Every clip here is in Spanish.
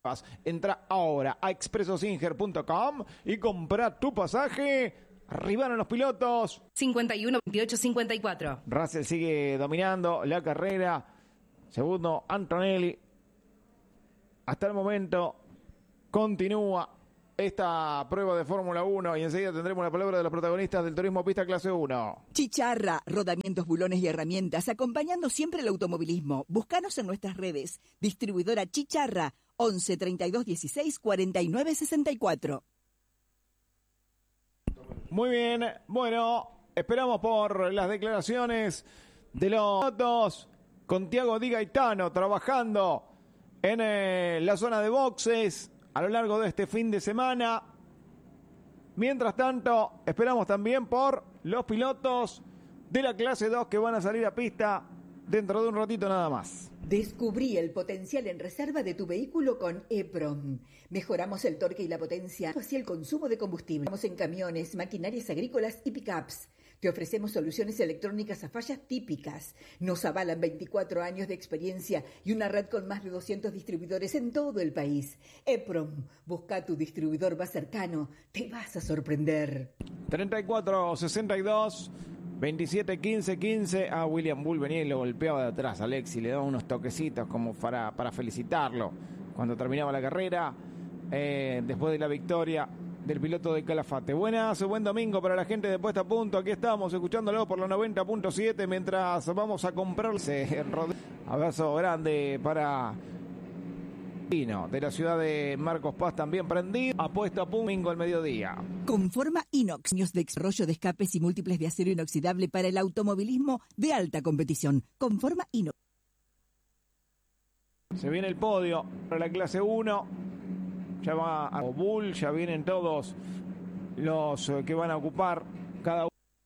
Entra ahora a expresosinger.com y compra tu pasaje. Arribaron los pilotos. 51, 28, 54. Russell sigue dominando la carrera. Segundo, Antonelli. Hasta el momento continúa esta prueba de Fórmula 1 y enseguida tendremos la palabra de los protagonistas del Turismo Pista Clase 1. Chicharra, rodamientos, bulones y herramientas, acompañando siempre el automovilismo. Búscanos en nuestras redes. Distribuidora Chicharra, 11 32 16 49 64. Muy bien, bueno, esperamos por las declaraciones de los pilotos con Tiago Di Gaetano trabajando en la zona de boxes a lo largo de este fin de semana. Mientras tanto, esperamos también por los pilotos de la clase 2 que van a salir a pista dentro de un ratito nada más. Descubrí el potencial en reserva de tu vehículo con EPROM. Mejoramos el torque y la potencia, así el consumo de combustible. Estamos en camiones, maquinarias agrícolas y pickups. Te ofrecemos soluciones electrónicas a fallas típicas. Nos avalan 24 años de experiencia y una red con más de 200 distribuidores en todo el país. EPROM, busca tu distribuidor más cercano. Te vas a sorprender. 34-62, 27-15-15. A William Bull venía y lo golpeaba de atrás. Alexi le daba unos toquecitos como para felicitarlo cuando terminaba la carrera. Después de la victoria del piloto de Calafate. Buen domingo para la gente de Puesta a Punto. Aquí estamos escuchándolo por la 90.7 mientras vamos a comprarse. Abrazo grande para Pino de la ciudad de Marcos Paz, también prendido. A Puesta a Punto domingo al mediodía. Conforma Inox, años de rollo de escapes y múltiples de acero inoxidable para el automovilismo de alta competición. Conforma Inox. Se viene el podio para la clase 1. Ya va a Bull, ya vienen todos los que van a ocupar cada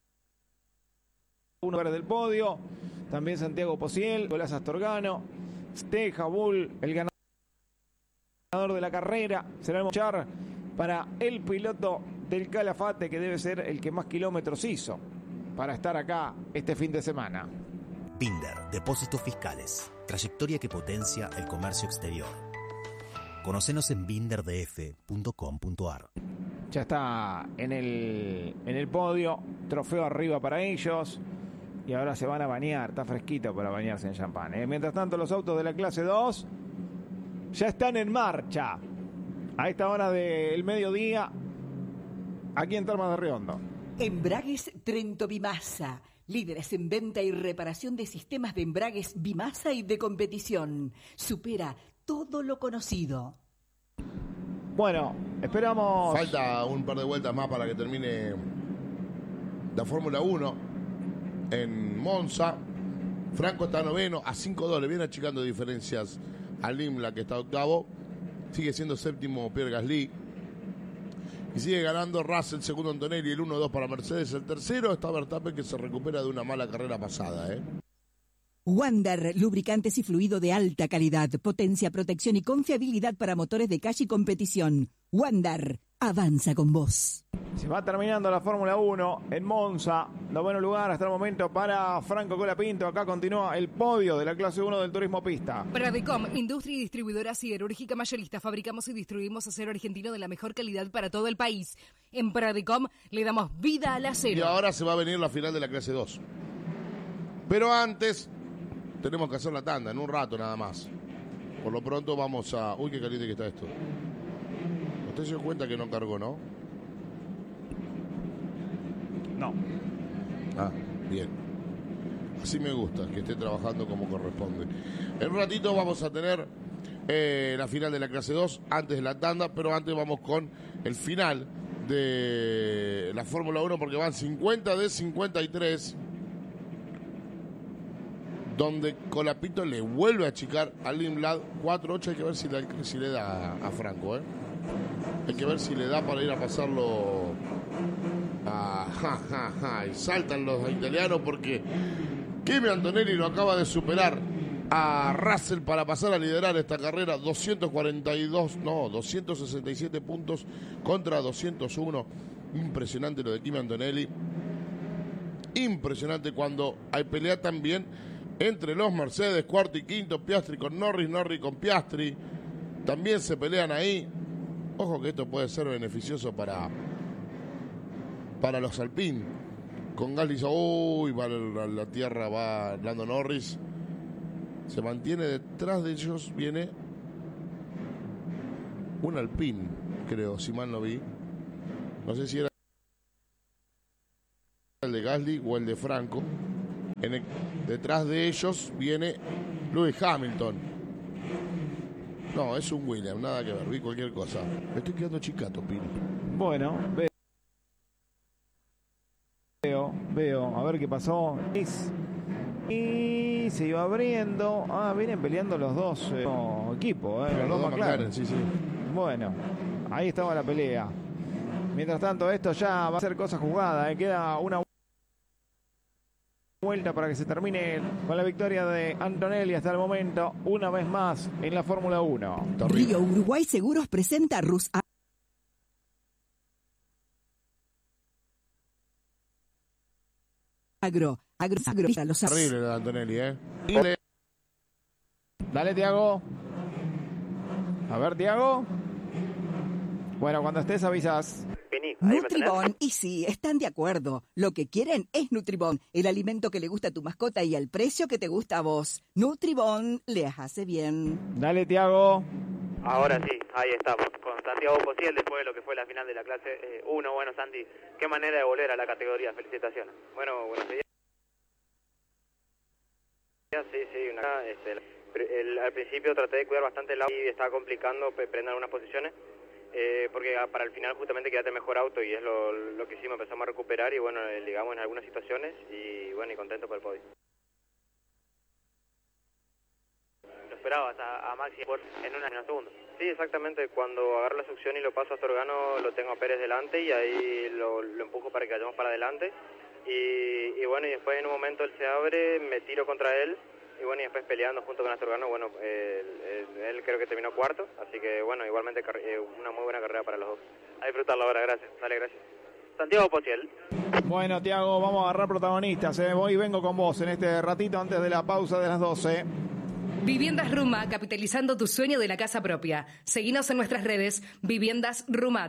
uno del podio. También Santiago Pociel, Nicolás Astorgano, Steja Bull, el ganador de la carrera. Será el mochar para el piloto del Calafate, que debe ser el que más kilómetros hizo para estar acá este fin de semana. Binder, Depósitos Fiscales, trayectoria que potencia el comercio exterior. Conocenos en binderdf.com.ar. Ya está en el podio, trofeo arriba para ellos y ahora se van a bañar, está fresquito para bañarse en champán. Mientras tanto, los autos de la clase 2 ya están en marcha a esta hora del mediodía aquí en Termas de Riondo. Embragues Trento Bimasa, líderes en venta y reparación de sistemas de embragues Bimasa y de competición. Supera todo lo conocido. Bueno, esperamos. Falta un par de vueltas más para que termine la Fórmula 1 en Monza. Franco está noveno a 5-2, le viene achicando diferencias a Limla, que está octavo. Sigue siendo séptimo Pierre Gasly. Y sigue ganando Russell, segundo Antonelli, el 1-2 para Mercedes. El tercero está Verstappen, que se recupera de una mala carrera pasada, Wander, lubricantes y fluido de alta calidad, potencia, protección y confiabilidad para motores de calle y competición. Wander, avanza con vos. Se va terminando la Fórmula 1 en Monza. Noveno lugar hasta el momento para Franco Colapinto. Acá continúa el podio de la clase 1 del turismo pista. Pradecom, industria y distribuidora siderúrgica mayorista. Fabricamos y distribuimos acero argentino de la mejor calidad para todo el país. En Pradecom le damos vida al acero. Y ahora se va a venir la final de la clase 2. Pero antes tenemos que hacer la tanda, en un rato nada más. Por lo pronto vamos a... Uy, qué caliente que está esto. Usted se dio cuenta que no cargó, ¿no? No. Ah, bien. Así me gusta, que esté trabajando como corresponde. En un ratito vamos a tener la final de la clase 2, antes de la tanda, pero antes vamos con el final de la Fórmula 1, porque van 50 de 53, donde Colapinto le vuelve a achicar a Lindblad 4-8. Hay que ver si le da a Franco, Hay que ver si le da para ir a pasarlo y saltan los italianos, porque Kimi Antonelli lo acaba de superar a Russell para pasar a liderar esta carrera. 267 puntos contra 201. Impresionante lo de Kimi Antonelli. Impresionante cuando hay pelea también entre los Mercedes, cuarto y quinto, Piastri con Norris con Piastri. también se pelean ahí. Ojo que esto puede ser beneficioso para los Alpine. Con Gasly, para la tierra va Lando Norris. Se mantiene detrás de ellos, viene un Alpine, creo, si mal no vi. No sé si era el de Gasly o el de Franco. Detrás de ellos viene Lewis Hamilton. No, es un Williams, nada que ver, vi cualquier cosa. Me estoy quedando chicato, Pino. Bueno, veo, a ver qué pasó. Y se iba abriendo. Vienen peleando los dos equipos, los dos McLaren. Sí. Bueno, ahí estaba la pelea. Mientras tanto, esto ya va a ser cosa jugada. Queda una vuelta para que se termine con la victoria de Antonelli hasta el momento, una vez más en la Fórmula 1. Río Uruguay Seguros presenta Rus Agro para los terrible de Antonelli, Dale, Tiago. A ver, Tiago. Bueno, cuando estés avisas. Nutribón, y sí, están de acuerdo. Lo que quieren es Nutribón, el alimento que le gusta a tu mascota y al precio que te gusta a vos. Nutribón les hace bien. Dale, Tiago. Ahora sí, ahí estamos, con Santiago Pociel después de lo que fue la final de la clase 1. Bueno, Santi, qué manera de volver a la categoría, felicitaciones. Bueno, buenos días. Sí, al principio traté de cuidar bastante el auto y estaba complicando prender algunas posiciones, porque para el final justamente quedaste mejor auto y es lo que hicimos, empezamos a recuperar y bueno, ligamos en algunas situaciones y bueno, y contento por el podio. Lo esperabas a Maxi en un segundo. Sí, exactamente, cuando agarro la succión y lo paso hasta Organo lo tengo a Pérez delante y ahí lo empujo para que vayamos para adelante. Y bueno, y después en un momento él se abre, me tiro contra él y bueno, y después peleando junto con Astorgano, bueno, él creo que terminó cuarto, así que bueno, igualmente una muy buena carrera para los dos. A disfrutarlo ahora, gracias, dale, gracias. Santiago Pociel. Bueno, Tiago, vamos a agarrar protagonistas, voy y vengo con vos en este ratito antes de la pausa de las 12. Viviendas Ruma, capitalizando tu sueño de la casa propia. Seguinos en nuestras redes, Viviendas Ruma,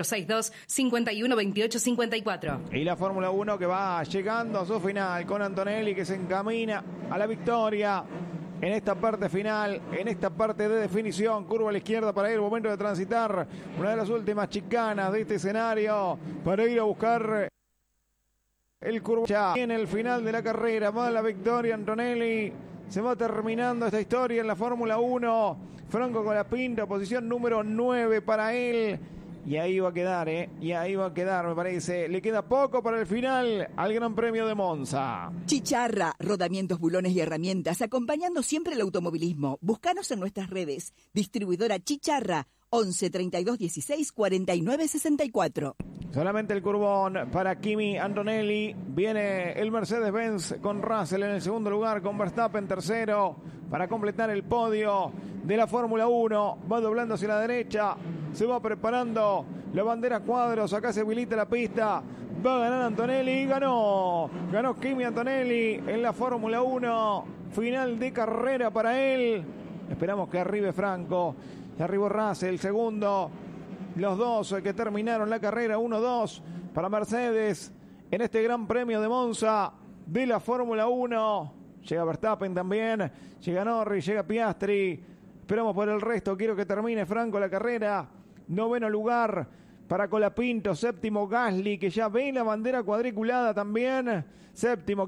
3462-512854. Y la Fórmula 1 que va llegando a su final con Antonelli que se encamina a la victoria en esta parte final, en esta parte de definición. Curva a la izquierda para ir, momento de transitar una de las últimas chicanas de este escenario para ir a buscar el curva. Ya en el final de la carrera va la victoria Antonelli. Se va terminando esta historia en la Fórmula 1. Franco Colapinto, posición número 9 para él. Y ahí va a quedar, Y ahí va a quedar, me parece. Le queda poco para el final al Gran Premio de Monza. Chicharra, rodamientos, bulones y herramientas, acompañando siempre el automovilismo. Búscanos en nuestras redes. Distribuidora Chicharra, 11 32 16 49 64. Solamente el curbón para Kimi Antonelli. Viene el Mercedes-Benz con Russell en el segundo lugar, con Verstappen tercero, para completar el podio de la Fórmula 1. Va doblando hacia la derecha, se va preparando la bandera cuadros. Acá se habilita la pista. Va a ganar Antonelli. Ganó Kimi Antonelli en la Fórmula 1. Final de carrera para él. Esperamos que arribe Franco. Arribó Russell, segundo. Los dos que terminaron la carrera, 1-2 para Mercedes en este Gran Premio de Monza de la Fórmula 1. Llega Verstappen también, llega Norris, llega Piastri. Esperamos por el resto, quiero que termine Franco la carrera. Noveno lugar para Colapinto, séptimo Gasly, que ya ve la bandera cuadriculada también. Séptimo,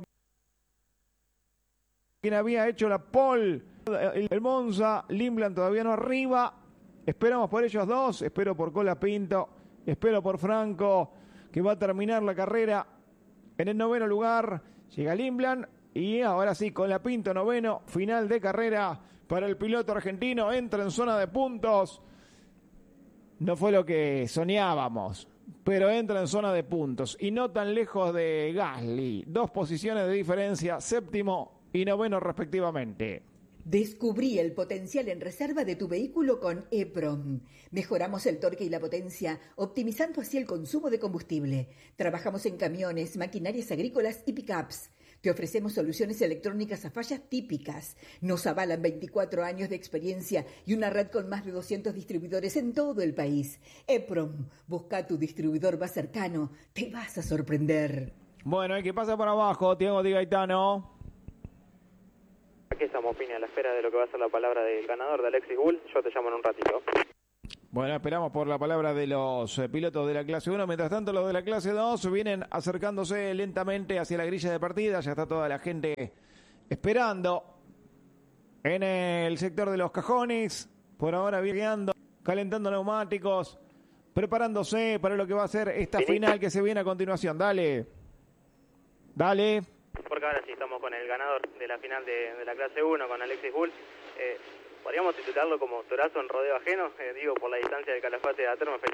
quien había hecho la pole, el Monza. Limland todavía no arriba. Esperamos por ellos dos, espero por Colapinto, espero por Franco, que va a terminar la carrera en el noveno lugar. Llega Limland y ahora sí, Colapinto noveno, final de carrera para el piloto argentino, entra en zona de puntos. No fue lo que soñábamos, pero entra en zona de puntos y no tan lejos de Gasly. 2 posiciones de diferencia, séptimo y noveno respectivamente. Descubrí el potencial en reserva de tu vehículo con EPROM. Mejoramos el torque y la potencia, optimizando así el consumo de combustible. Trabajamos en camiones, maquinarias agrícolas y pickups. Te ofrecemos soluciones electrónicas a fallas típicas. Nos avalan 24 años de experiencia y una red con más de 200 distribuidores en todo el país. EPROM, busca tu distribuidor más cercano. Te vas a sorprender. Bueno, el que pasa por abajo, Tiago Di Gaetano. Aquí estamos, Pini, a la espera de lo que va a ser la palabra del ganador de Alexis Bull. Yo te llamo en un ratito. Bueno, esperamos por la palabra de los pilotos de la clase 1. Mientras tanto, los de la clase 2 vienen acercándose lentamente hacia la grilla de partida. Ya está toda la gente esperando en el sector de los cajones. Por ahora viajando, calentando neumáticos, preparándose para lo que va a ser esta final que se viene a continuación. Dale. Dale. Porque ahora sí estamos con el ganador de la final de la clase 1, con Alexis Bull. Podríamos titularlo como torazo en rodeo ajeno, digo, por la distancia del Calafate a Termo.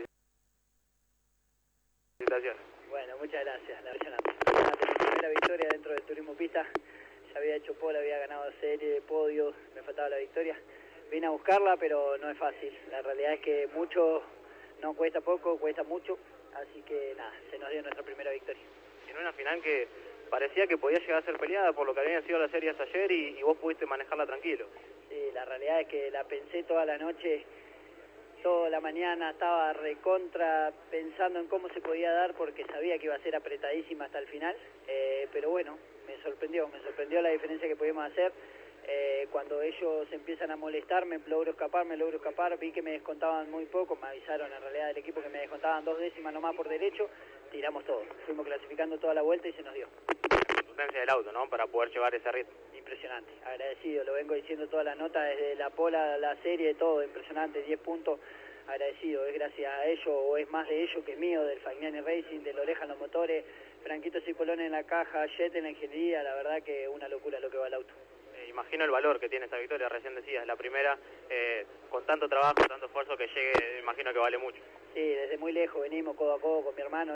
Felicitaciones. Bueno, muchas gracias. La mi primera victoria dentro del turismo pista. Ya había hecho pole, había ganado serie, podio, me faltaba la victoria. Vine a buscarla, pero no es fácil. La realidad es que mucho no cuesta poco, cuesta mucho. Así que nada, se nos dio nuestra primera victoria. En una final que parecía que podía llegar a ser peleada por lo que habían sido las series ayer y vos pudiste manejarla tranquilo. Sí, la realidad es que la pensé toda la noche, toda la mañana estaba recontra pensando en cómo se podía dar porque sabía que iba a ser apretadísima hasta el final, pero bueno, me sorprendió la diferencia que pudimos hacer. Cuando ellos empiezan a molestar, me logro escapar, vi que me descontaban muy poco, me avisaron en realidad del equipo que me descontaban 2 décimas nomás por derecho, tiramos todo, fuimos clasificando toda la vuelta y se nos dio. Potencia del auto, ¿no? Para poder llevar ese ritmo. Impresionante, agradecido, lo vengo diciendo toda la nota, desde la pola, la serie, todo, impresionante, 10 puntos, agradecido, es gracias a ellos, o es más de ellos que mío, del Fagnani Racing, del Oreja en los motores, Franquito Cipolón en la caja, Jet en la ingeniería, la verdad que una locura lo que va el auto. Imagino el valor que tiene esta victoria, recién decías, la primera, con tanto trabajo, tanto esfuerzo que llegue, imagino que vale mucho. Sí, desde muy lejos venimos codo a codo con mi hermano.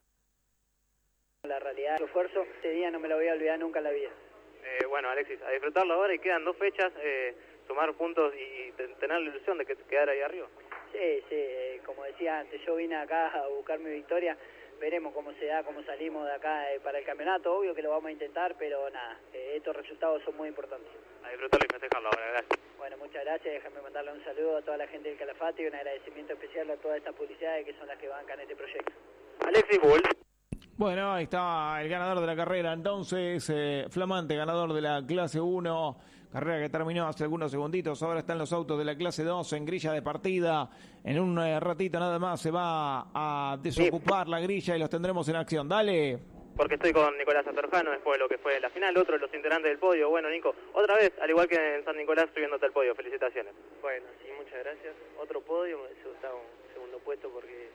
La realidad, el esfuerzo, este día no me lo voy a olvidar nunca en la vida. Bueno, Alexis, a disfrutarlo ahora y quedan 2 fechas, sumar puntos y tener la ilusión de quedar ahí arriba. Sí, como decía antes, yo vine acá a buscar mi victoria, veremos cómo se da, cómo salimos de acá para el campeonato, obvio que lo vamos a intentar, pero nada, estos resultados son muy importantes. A disfrutarlo y festejarlo ahora, gracias. Bueno, muchas gracias, déjame mandarle un saludo a toda la gente del Calafate y un agradecimiento especial a todas estas publicidades que son las que bancan este proyecto. Alexis Bull. Bueno, ahí está el ganador de la carrera, entonces, flamante ganador de la clase 1, carrera que terminó hace algunos segunditos, ahora están los autos de la clase 2 en grilla de partida, en un ratito nada más se va a desocupar la grilla y los tendremos en acción, dale. Porque estoy con Nicolás Atorjano después de lo que fue la final, otro de los integrantes del podio. Bueno, Nico, otra vez, al igual que en San Nicolás, subiéndote al podio, felicitaciones. Bueno, sí, muchas gracias. Otro podio, me hubiese gustado un segundo puesto porque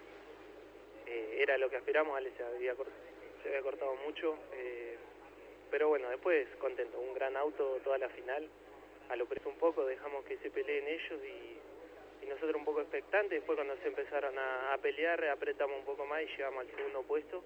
era lo que aspiramos, Ale se había cortado mucho, pero bueno, después contento, un gran auto toda la final, a lo preso un poco, dejamos que se peleen ellos y nosotros un poco expectantes, después cuando se empezaron a pelear apretamos un poco más y llegamos al segundo puesto,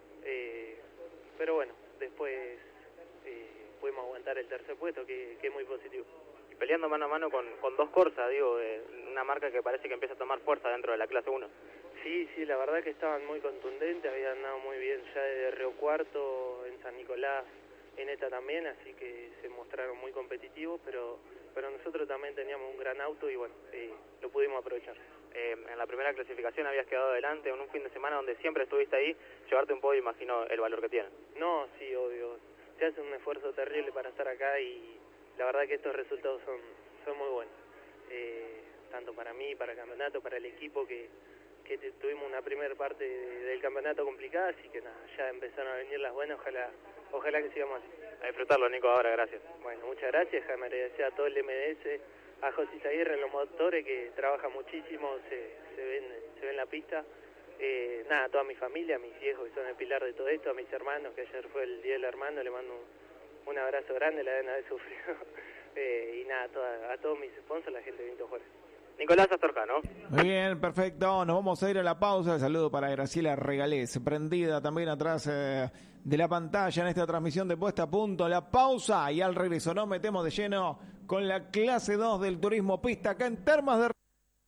pero bueno, después pudimos aguantar el tercer puesto, que es muy positivo. Y peleando mano a mano con 2 Corsa, digo, una marca que parece que empieza a tomar fuerza dentro de la clase 1. Sí, la verdad que estaban muy contundentes, habían andado muy bien ya desde Río Cuarto, en San Nicolás, en esta también, así que se mostraron muy competitivos, pero nosotros también teníamos un gran auto y bueno, lo pudimos aprovechar. En la primera clasificación habías quedado adelante en un fin de semana donde siempre estuviste ahí, llevarte un podio, imagino el valor que tiene. No, sí, obvio, se hace un esfuerzo terrible para estar acá y la verdad que estos resultados son muy buenos, tanto para mí, para el campeonato, para el equipo que tuvimos una primera parte del campeonato complicada, así que nada, ya empezaron a venir las buenas, ojalá que sigamos así. A disfrutarlo, Nico, ahora, gracias. Bueno, muchas gracias, déjame agradecer a todo el MDS, a José Aguirre en los motores, que trabaja muchísimo, se ve en la pista, nada, a toda mi familia, a mis viejos que son el pilar de todo esto, a mis hermanos, que ayer fue el Día del Hermano, le mando un abrazo grande, la deben haber sufrido, y nada, a todos mis sponsors, la gente de Vinto Juárez. Nicolás Astorjano. Muy bien, perfecto. Nos vamos a ir a la pausa. El saludo para Graciela Regalés, prendida también atrás de la pantalla en esta transmisión de Puesta a Punto. La pausa y al regreso nos metemos de lleno con la clase 2 del turismo pista acá en Termas de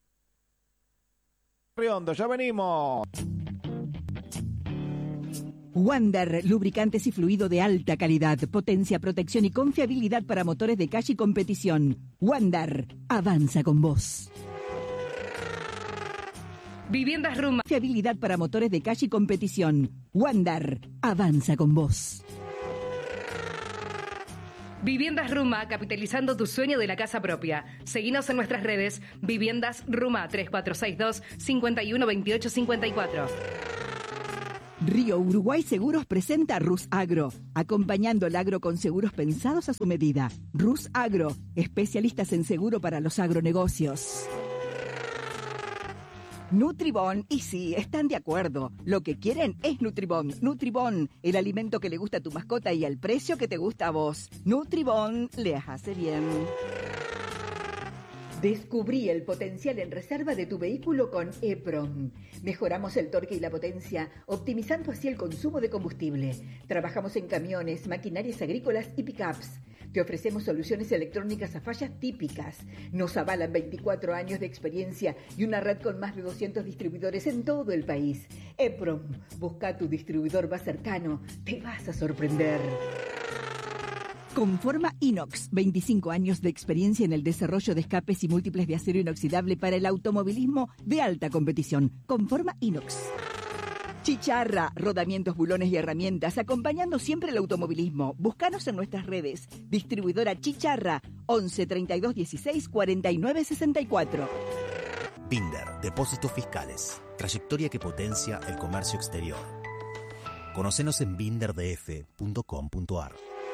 Riondo. Ya venimos. Wander, lubricantes y fluido de alta calidad, potencia, protección y confiabilidad para motores de calle y competición. Wander, avanza con vos. Viviendas Ruma. Confiabilidad para motores de calle y competición. Wander, avanza con vos. Viviendas Ruma, capitalizando tu sueño de la casa propia. Seguinos en nuestras redes. Viviendas Ruma 3462 5128 54. Río Uruguay Seguros presenta Rus Agro, acompañando el agro con seguros pensados a su medida. Rus Agro, especialistas en seguro para los agronegocios. Nutribón, y sí, están de acuerdo. Lo que quieren es Nutribón. Nutribón, el alimento que le gusta a tu mascota y al precio que te gusta a vos. Nutribón, les hace bien. Descubrí el potencial en reserva de tu vehículo con EPROM. Mejoramos el torque y la potencia, optimizando así el consumo de combustible. Trabajamos en camiones, maquinarias agrícolas y pickups. Te ofrecemos soluciones electrónicas a fallas típicas. Nos avalan 24 años de experiencia y una red con más de 200 distribuidores en todo el país. EPROM, busca tu distribuidor más cercano. Te vas a sorprender. Conforma Inox, 25 años de experiencia en el desarrollo de escapes y múltiples de acero inoxidable para el automovilismo de alta competición. Conforma Inox. Chicharra, rodamientos, bulones y herramientas, acompañando siempre el automovilismo. Búscanos en nuestras redes. Distribuidora Chicharra, 11 32 16 49 64. Binder, depósitos fiscales. Trayectoria que potencia el comercio exterior. Conocenos en binderdf.com.ar.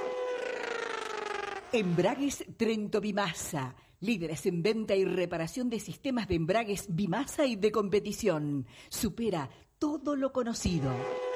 Embragues Trento Bimasa, líderes en venta y reparación de sistemas de embragues Bimasa y de competición. Supera todo lo conocido.